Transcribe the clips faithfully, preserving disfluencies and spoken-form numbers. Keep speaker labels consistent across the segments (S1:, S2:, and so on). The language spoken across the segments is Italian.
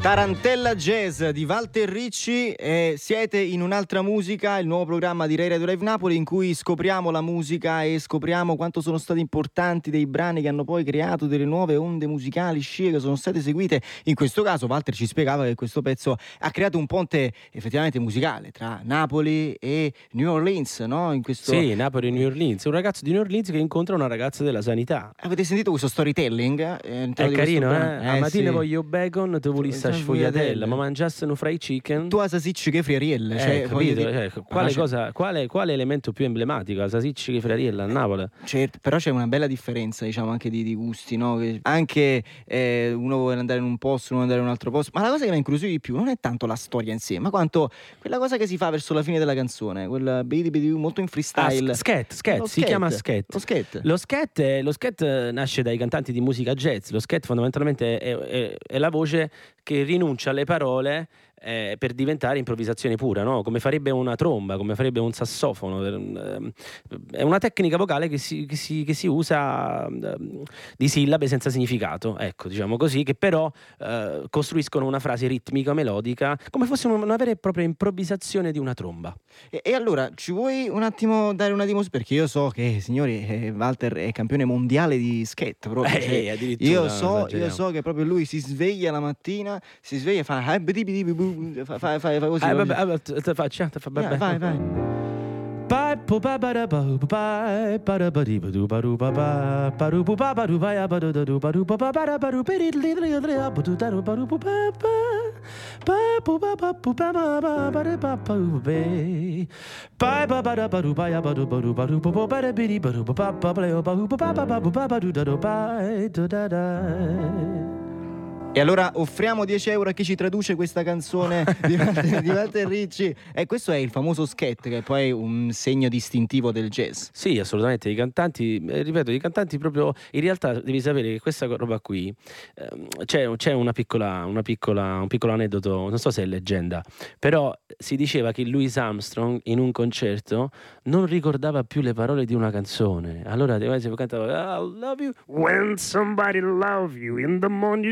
S1: Tarantella Jazz di Walter Ricci. Eh, siete in Un'altra musica, il nuovo programma di Rai Radio Live Napoli, in cui scopriamo la musica e scopriamo quanto sono stati importanti dei brani che hanno poi creato delle nuove onde musicali, scie che sono state seguite. In questo caso Walter ci spiegava che questo pezzo ha creato un ponte effettivamente musicale tra Napoli e New Orleans, no? In questo...
S2: Sì, Napoli e New Orleans. Un ragazzo di New Orleans che incontra una ragazza della sanità.
S1: Avete sentito questo storytelling? Eh,
S2: È carino, eh?
S1: eh?
S2: A mattina
S1: sì.
S2: voglio bacon, tu voli sta sfogliatella, ma mangiasse un fried chicken.
S1: Tu a sasicci che friarielle, cioè,
S2: eh, capito?
S1: dire...
S2: Cioè, quale,
S1: c'è...
S2: cosa, quale, quale elemento più emblematico? La sasicci che friariella a Napoli?
S1: Certo, però c'è una bella differenza, diciamo, anche di, di gusti, no? Che anche eh, uno vuole andare in un posto, uno vuole andare in un altro posto, ma la cosa che mi ha incuriosito di più non è tanto la storia in sé, ma quanto quella cosa che si fa verso la fine della canzone, quel bidi bidi molto in freestyle.
S2: Ah, scat, scat, si
S1: scat.
S2: chiama scat.
S1: Lo scat.
S2: Lo scat, è, lo scat nasce dai cantanti di musica jazz. Lo scat fondamentalmente è, è, è la voce che rinuncia alle parole eh, per diventare improvvisazione pura, no? Come farebbe una tromba, come farebbe un sassofono. È una tecnica vocale che si, che si, che si usa di sillabe senza significato, ecco, diciamo così, che però eh, costruiscono una frase ritmica, melodica, come fosse una vera e propria improvvisazione di una tromba.
S1: E, e allora, ci vuoi un attimo dare una dimostrazione? Perché io so che, signori, eh, Walter è campione mondiale di skate, proprio.
S2: Eh,
S1: cioè,
S2: addirittura,
S1: io,
S2: no,
S1: so, io so che proprio lui si sveglia la mattina, si sveglia e fa fa, fa, fa, fa così.
S2: Ah, vabbè, vabbè, te faccia, te fa, vabbè.
S1: Yeah, vai, vai. E allora offriamo dieci euro a chi ci traduce questa canzone di Walter, di Walter Ricci. E questo è il famoso scat, che è poi un segno distintivo del jazz.
S2: Sì, assolutamente. I cantanti, eh, ripeto, i cantanti proprio. In realtà devi sapere che questa roba qui ehm, c'è, c'è una piccola, una piccola, un piccolo aneddoto, non so se è leggenda, però si diceva che Louis Armstrong in un concerto non ricordava più le parole di una canzone. Allora si cantava I love you when somebody love you in the morning.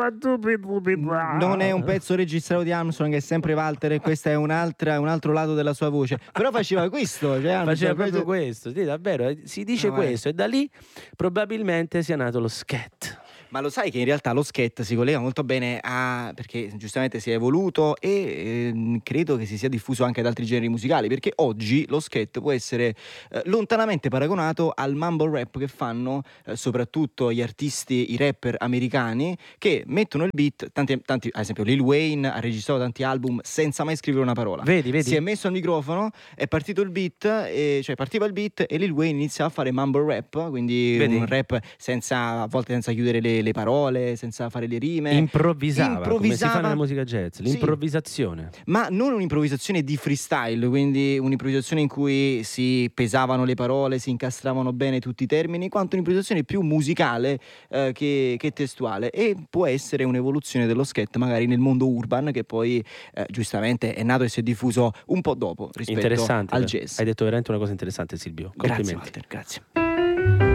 S1: Non è un pezzo registrato di Armstrong, è sempre Walter, e questo è un'altra, un altro lato della sua voce. Però faceva questo, cioè
S2: faceva proprio questo, sì, davvero, si dice no, questo, e da lì probabilmente sia nato lo scat.
S1: Ma lo sai che in realtà lo scat si collega molto bene a, perché giustamente si è evoluto e eh, credo che si sia diffuso anche ad altri generi musicali, perché oggi lo scat può essere eh, lontanamente paragonato al mumble rap che fanno eh, soprattutto gli artisti, i rapper americani, che mettono il beat, tanti, tanti, ad esempio Lil Wayne ha registrato tanti album senza mai scrivere una parola.
S2: Vedi, vedi?
S1: Si è messo al microfono, è partito il beat, e, cioè partiva il beat e Lil Wayne iniziava a fare mumble rap, quindi vedi? Un rap senza, a volte senza chiudere le le parole, senza fare le rime.
S2: Improvvisava,
S1: improvvisava,
S2: come si fa nella musica jazz, l'improvvisazione.
S1: Sì, ma non un'improvvisazione di freestyle, quindi un'improvvisazione in cui si pesavano le parole, si incastravano bene tutti i termini, quanto un'improvvisazione più musicale eh, che, che testuale, e può essere un'evoluzione dello scat magari nel mondo urban, che poi eh, giustamente è nato e si è diffuso un po' dopo rispetto al jazz.
S2: Hai detto veramente una cosa interessante, Silvio. Complimenti.
S1: Grazie Walter, grazie.